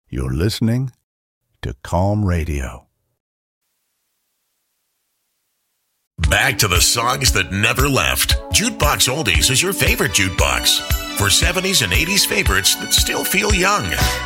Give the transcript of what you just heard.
You're listening to Calm Radio. Back to the songs that never left. Jukebox Oldies is your favorite jukebox for 70s and 80s favorites that still feel young.